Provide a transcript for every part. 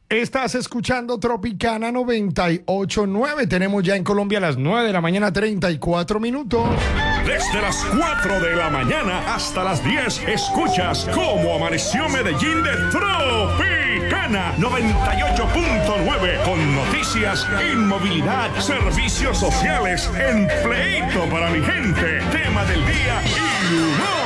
Estás escuchando Tropicana 98.9. Tenemos ya en Colombia a las 9 de la mañana, 34 minutos. Desde las 4 de la mañana hasta las 10, escuchas cómo amaneció Medellín de Tropicana 98.9, con noticias, inmovilidad, servicios sociales, empleito para mi gente, tema del día y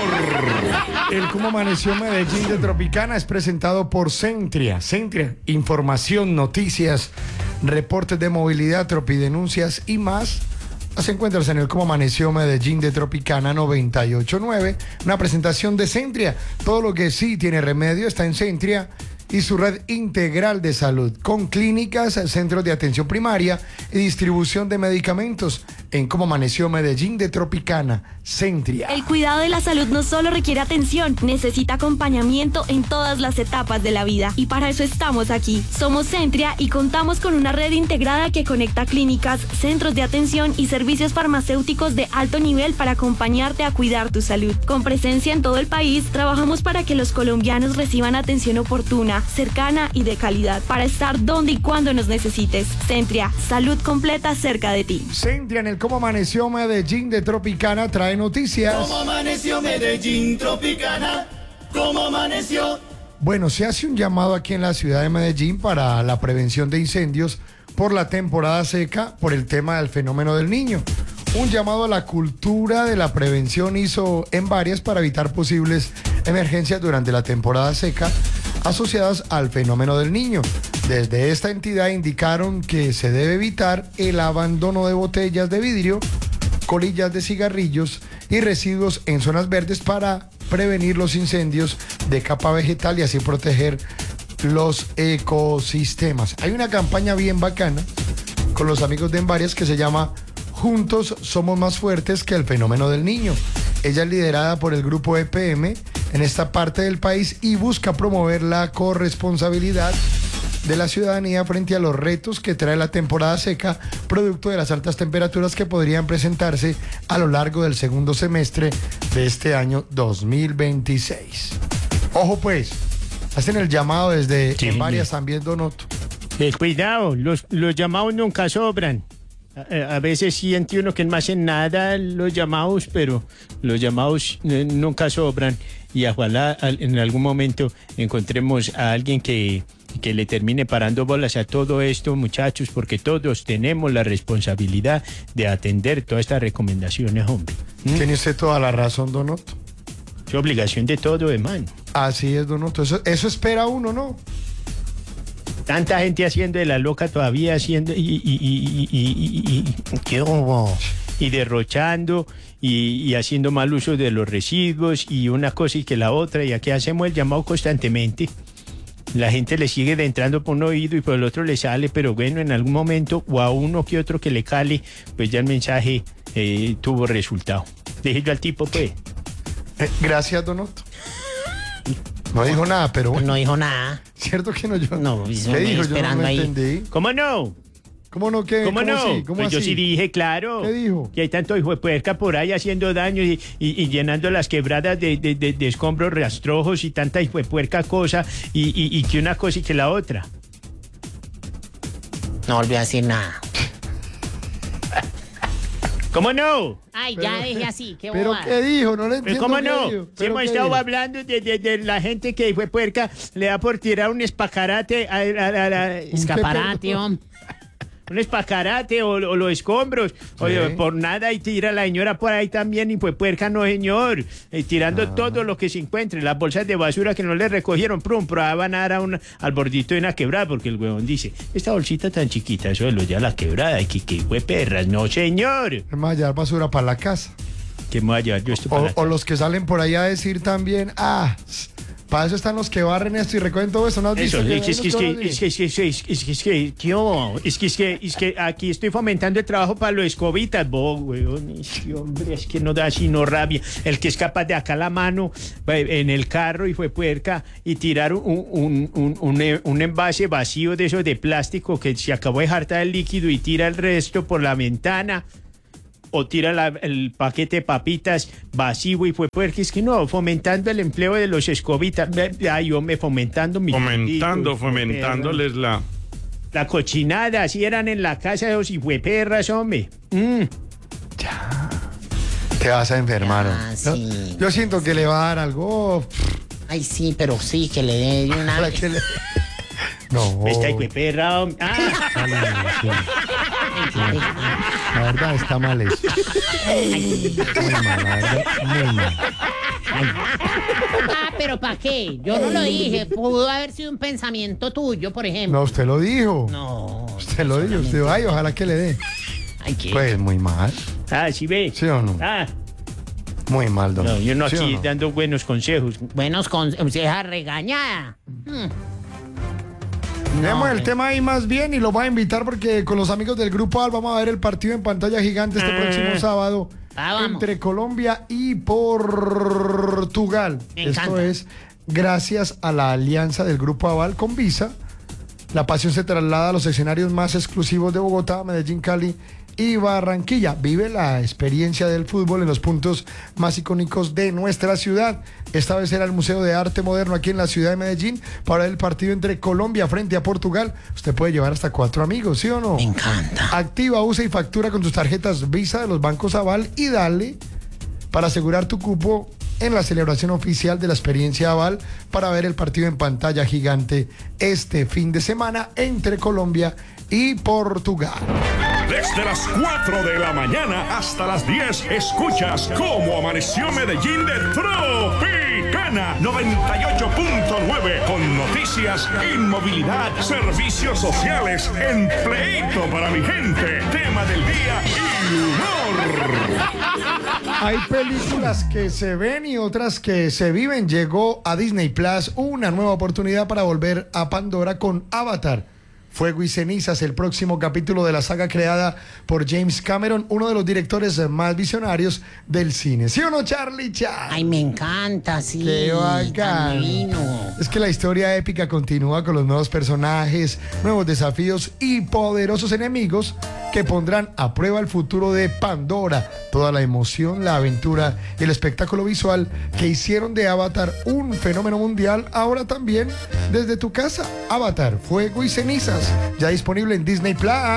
humor. El cómo amaneció Medellín de Tropicana es presentado por Centria. Centria, información, noticias, reportes de movilidad, tropidenuncias y más. Las encuentras en el Cómo Amaneció Medellín de Tropicana 98.9, una presentación de Centria. Todo lo que sí tiene remedio está en Centria y su red integral de salud, con clínicas, centros de atención primaria y distribución de medicamentos. En Cómo Amaneció Medellín de Tropicana, Centria. El cuidado de la salud no solo requiere atención, necesita acompañamiento en todas las etapas de la vida. Y para eso estamos aquí. Somos Centria y contamos con una red integrada que conecta clínicas, centros de atención y servicios farmacéuticos de alto nivel para acompañarte a cuidar tu salud. Con presencia en todo el país, trabajamos para que los colombianos reciban atención oportuna, cercana y de calidad, para estar donde y cuando nos necesites. Centria, salud completa cerca de ti. Centria en el Cómo Amaneció Medellín de Tropicana trae noticias. ¿Cómo amaneció Medellín, Tropicana? ¿Cómo amaneció? Bueno, se hace un llamado aquí en la ciudad de Medellín para la prevención de incendios por la temporada seca, por el tema del fenómeno del Niño. Un llamado a la cultura de la prevención hizo en varias para evitar posibles emergencias durante la temporada seca asociadas al fenómeno del Niño. Desde esta entidad indicaron que se debe evitar el abandono de botellas de vidrio, colillas de cigarrillos y residuos en zonas verdes para prevenir los incendios de capa vegetal y así proteger los ecosistemas. Hay una campaña bien bacana con los amigos de Envarias que se llama Juntos somos más fuertes que el fenómeno del Niño. Ella es liderada por el grupo EPM en esta parte del país y busca promover la corresponsabilidad de la ciudadanía frente a los retos que trae la temporada seca, producto de las altas temperaturas que podrían presentarse a lo largo del segundo semestre de este año 2026. Ojo pues, hacen el llamado desde Envarias también, Don Otto. Cuidado, los llamados nunca sobran. A veces siente uno que no hacen nada los llamados, pero los llamados nunca sobran. Y ojalá en algún momento encontremos a alguien que le termine parando bolas a todo esto, muchachos, porque todos tenemos la responsabilidad de atender todas estas recomendaciones, hombre. Tiene usted toda la razón, Don Otto. Es obligación de todo, hermano. Así es, Don Otto. Eso espera uno, ¿no? Tanta gente haciendo de la loca todavía, haciendo ¿qué hubo? Y derrochando y haciendo mal uso de los residuos y una cosa y que la otra, y aquí hacemos el llamado constantemente. La gente le sigue entrando por un oído y por el otro le sale, pero bueno, en algún momento o a uno que otro que le cale, pues ya el mensaje tuvo resultado. Déjelo al tipo, pues. Gracias, Don Otto. No dijo nada, pero bueno. No dijo nada. ¿Cierto que no? No, ¿Qué dijo? Yo no me entendí. ¿Cómo no? ¿Cómo no? ¿Qué? ¿Cómo no? Así? ¿Cómo pues así? yo sí dije, claro. ¿Qué dijo? Que hay tanto hijo de puerca por ahí haciendo daño y llenando las quebradas de escombros rastrojos y tanta hijo de puerca cosa y que una cosa y que la otra. No volvió a decir nada. ¿Cómo no? Ay, ya dejé así, qué ¿Pero bobada. qué dijo? No le entiendo. ¿Cómo qué no? dijo. Si hemos ¿Qué estado dijo? hablando de la gente que fue puerca, le da por tirar un espacarate Escaparate, hombre. un espacarate o los escombros. Oye, por nada y tira la señora por ahí también y fue puerca, no señor. Tirando todo lo que se encuentre, las bolsas de basura que no le recogieron, van a dar al bordito de una quebrada, porque el huevón dice, esta bolsita tan chiquita, eso de lo ya la quebrada, que fue perras. No, señor. Me voy a llevar basura para la casa. ¿Qué me voy a llevar yo esto para la O los que salen por ahí a decir también, para eso están los que barren esto y recogen todo eso. ¿No has visto? Es que aquí estoy fomentando el trabajo para los escobitas, weón. Hombre, es que no da sino rabia. El que es capaz de acá la mano en el carro y fue puerca y tirar un envase vacío de esos de plástico que se acabó de hartar el líquido y tira el resto por la ventana. o tira el paquete de papitas vacío y fue porque es que no, fomentando el empleo de los escobitas. Ay, hombre, fomentando mi Fomentándoles la... la cochinada, así eran en la casa de los hijueperras, hombre. Te vas a enfermar. Ah, ¿no? sí. Yo siento que le va a dar algo. Ay, sí, pero sí, que le dé de una Para vez. que le- No. Esta hijueperra, hombre. La verdad está mal eso. Muy mal, la verdad, muy mal. Ah, pero ¿para qué? Yo no lo dije. Pudo haber sido un pensamiento tuyo, por ejemplo. No, usted lo dijo. No. Usted lo dijo. Usted, ay, ojalá que le dé. Ay, ¿qué? Pues muy mal. Sí ve. ¿Sí o no? Muy mal, don. No, yo no ¿Sí o aquí no? dando buenos consejos. Buenos consejos. Esa regañada. Tenemos el que- tema ahí más bien y lo voy a invitar porque con los amigos del Grupo AL vamos a ver el partido en pantalla gigante este próximo sábado Vamos. entre Colombia y Portugal. Me Esto encanta. es gracias a la alianza del Grupo AVAL con Visa. La pasión se traslada a los escenarios más exclusivos de Bogotá, Medellín, Cali y Barranquilla. Vive la experiencia del fútbol en los puntos más icónicos de nuestra ciudad. Esta vez era el Museo de Arte Moderno aquí en la ciudad de Medellín para el partido entre Colombia frente a Portugal. Usted puede llevar hasta 4 amigos, ¿sí o no? Me encanta. Activa, usa y factura con tus tarjetas Visa de los bancos Aval y dale para asegurar tu cupo en la celebración oficial de la experiencia Aval para ver el partido en pantalla gigante este fin de semana entre Colombia y Portugal. Desde las 4 de la mañana hasta las 10 escuchas cómo amaneció Medellín de Tropicana 98.9 con noticias, inmovilidad, servicios sociales, empleito para mi gente, tema del día y humor. Hay películas que se ven y otras que se viven. Llegó a Disney Plus una nueva oportunidad para volver a Pandora con Avatar. Fuego y cenizas, el próximo capítulo de la saga creada por James Cameron, uno de los directores más visionarios del cine. ¿Sí o no, Charlie Chan? Ay, me encanta, sí. ¡Qué bacán! Tan divino. Es que la historia épica continúa con los nuevos personajes, nuevos desafíos y poderosos enemigos que pondrán a prueba el futuro de Pandora. Toda la emoción, la aventura y el espectáculo visual que hicieron de Avatar un fenómeno mundial, ahora también desde tu casa. Avatar, Fuego y cenizas, ya disponible en Disney Plus.